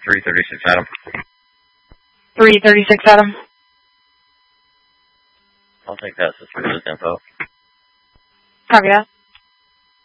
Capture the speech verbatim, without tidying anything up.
three thirty-six, Adam. three thirty-six, Adam. I'll take that suspicious info. Copy that.